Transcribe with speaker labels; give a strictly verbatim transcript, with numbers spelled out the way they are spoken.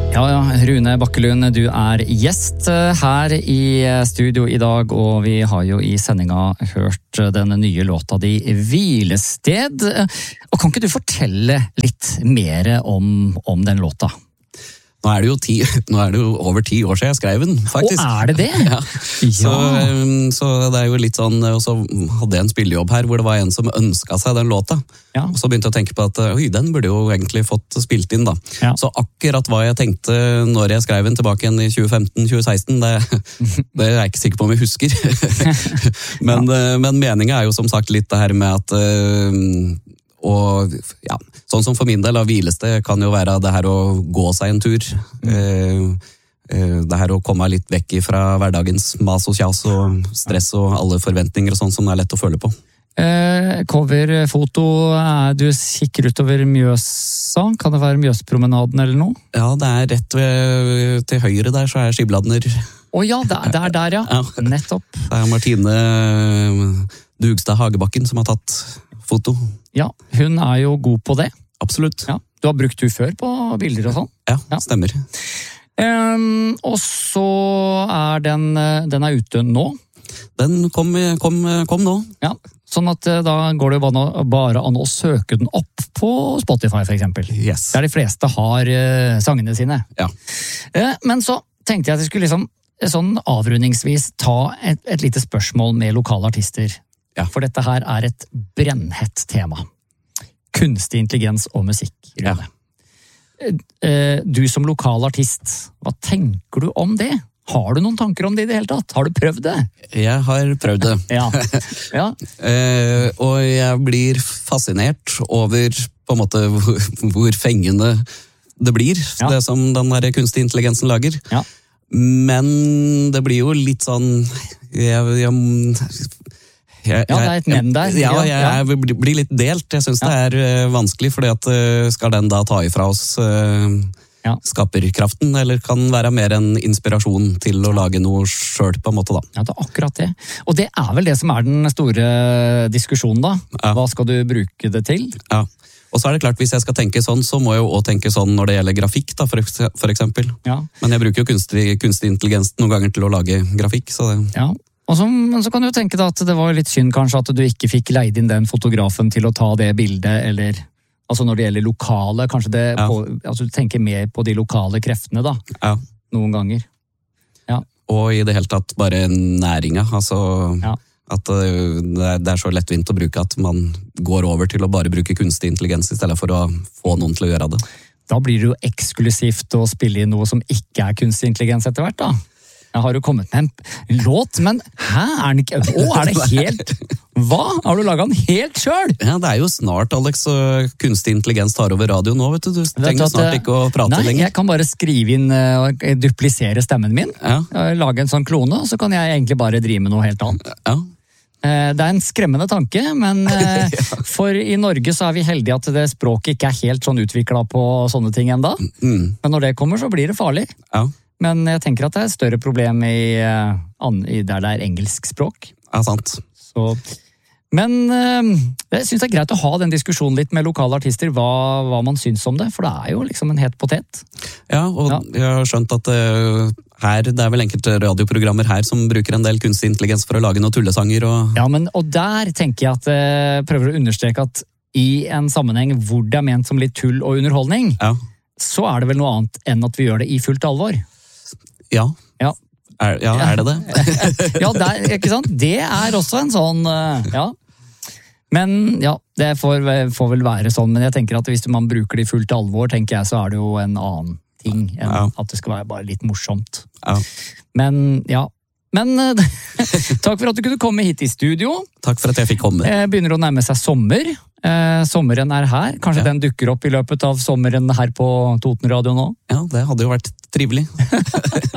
Speaker 1: Ja, ja, Rune Bakkelund, du er gjest her i studio i dag, og vi har jo i sendinga hørt den nye låta di Hvilested. Og kan ikke du fortelle litt mer om, om den låta?
Speaker 2: Nå er det jo ti, nå er det jo over ti år siden jeg skrev den, faktisk.
Speaker 1: Og er det det?
Speaker 2: Ja. Så, så det er jo litt sånn, og så hadde jeg en spillejobb her, hvor det var en som ønsket seg den låta.
Speaker 1: Ja.
Speaker 2: Og så begynte jeg å tenke på at, oi, den burde jo egentlig fått spilt inn da.
Speaker 1: Ja.
Speaker 2: Så akkurat hva jeg tenkte når jeg skrev den tilbake igjen i tjue femten tjue seksten, det, det er jeg ikke sikker på om jeg husker. men, ja. men meningen er jo som sagt litt det her med at, og ja, sånn som for min del av hvilested kan jo være det her å gå seg en tur. Mm. Det her å komme litt vekk fra hverdagens mas og kjas og stress og alle forventninger og sånn som det er lett å føle på.
Speaker 1: Eh, coverfoto, du kikker utover Mjøsa, kan det være Mjøspromenaden eller noe?
Speaker 2: Ja, det er rett ved, til høyre der, så er Skibladner.
Speaker 1: Å ja, det er der, der ja. ja. Nettopp.
Speaker 2: Det er Martine Dugstad Hagebakken som har tatt foto.
Speaker 1: Ja, hun er jo god på det.
Speaker 2: Absolutt.
Speaker 1: Ja, du har brukt hun før på bilder og sånn?
Speaker 2: Ja, ja. Stemmer.
Speaker 1: Um, og så er den, den er ute nå?
Speaker 2: Den kom, kom, kom nå.
Speaker 1: Ja, sånn at da går det jo bare an å søke den opp på Spotify for eksempel.
Speaker 2: Yes.
Speaker 1: Der de fleste har uh, sangene sine.
Speaker 2: Ja.
Speaker 1: Uh, men så tenkte jeg at jeg skulle liksom, sånn avrundingsvis ta et, et lite spørsmål med lokale artister. Ja. For dette her er et brennhett tema. Kunstig intelligens og musikk. Ja. Du som lokal artist, hva tenker du om det? Har du noen tanker om det i det hele tatt? Har du prøvd det?
Speaker 2: Jeg har prøvd det.
Speaker 1: ja. Ja.
Speaker 2: eh, og jeg blir fascinert over på en måte hvor, hvor fengende det blir, ja. Det som den der kunstig intelligensen lager. Ja. Men det blir jo litt sånn jeg, jeg Jeg,
Speaker 1: ja, det er et men der.
Speaker 2: Ja, jeg, jeg, jeg blir litt delt. Jeg synes ja. Det er uh, vanskelig, fordi at uh, skal den da ta ifra oss uh, ja. Skaperkraften, eller kan være mer en inspirasjon til å lage noe selv på en måte da.
Speaker 1: Ja, det er akkurat det. Og det er vel det som er den store diskusjonen da. Ja. Hva skal du bruke det til?
Speaker 2: Ja. Og så er det klart, hvis jeg skal tenke sånn, så må jeg jo også tenke sånn når det gjelder grafikk da, for, for eksempel. Ja. Men jeg bruker jo kunstig, kunstig intelligens noen ganger til å lage grafikk, så det...
Speaker 1: Ja. Og så, men så kan du jo tenke deg at det var litt synd kanskje at du ikke fikk leid inn den fotografen til å ta det bildet, eller altså når det gjelder lokale, kanskje det, ja. På, altså du tenker mer på de lokale kreftene da, ja. Noen ganger. Ja.
Speaker 2: Og i det hele tatt bare næringa, altså ja. At det er så lettvint å bruke at man går over til å bare bruke kunstig intelligens i stedet for å få noen til å gjøre det.
Speaker 1: Da blir det jo eksklusivt å spille inn noe som ikke er kunstig intelligens etter hvert da. Jeg har jo kommet med en låt, men hæ, er den ikke... Å, er det helt... Hva? Har du laget den helt selv?
Speaker 2: Ja, det er jo snart, Alex, og kunstig intelligens tar over radio nå, vet du. Du trenger snart ikke å prate
Speaker 1: nei,
Speaker 2: lenger.
Speaker 1: Nei, jeg kan bare skrive inn og duplisere stemmen min, ja. Lage en sånn klone, så kan jeg egentlig bare drive med noe helt annet. Ja. Det er en skremmende tanke, men ja. For i Norge så er vi heldige at det språket ikke er helt sånn utviklet på sånne ting enda. Mm. Men når det kommer, så blir det farlig. Ja. Men jeg tenker at det er et større problem i, i der det er engelsk språk.
Speaker 2: Ja, sant.
Speaker 1: Så, men jeg synes det er greit å ha den diskusjonen litt med lokale artister, hva, hva man synes om det, for det er jo liksom en het potet.
Speaker 2: Ja, og ja. Jeg har skjønt at uh, her, det er vel enkelte radioprogrammer her som bruker en del kunstig intelligens for å lage noen tullesanger. Og...
Speaker 1: Ja, men og der tenker jeg at jeg prøver å understreke at i en sammenheng hvor det er ment som litt tull og underholdning, ja. Så er det vel noe annet enn at vi gjør det i fullt alvor.
Speaker 2: Ja.
Speaker 1: Ja.
Speaker 2: Er, ja, er det det?
Speaker 1: Ja, det er, ikke sant? Det er også en sånn, ja. Men ja, det får, får vel være sånn, men jeg tenker at hvis man bruker det i fullt alvor, tenker jeg, så er det jo en annen ting enn ja. At det skal være bare litt morsomt. Ja. Men ja, men takk for at du kunne komme hit i studio.
Speaker 2: Takk for at jeg fikk komme.
Speaker 1: Begynner å nærme seg sommer. Eh, sommeren er her. Kanskje ja. Den dukker opp i løpet av sommeren her på Toten Radio nå?
Speaker 2: Ja, det hadde jo vært trivelig.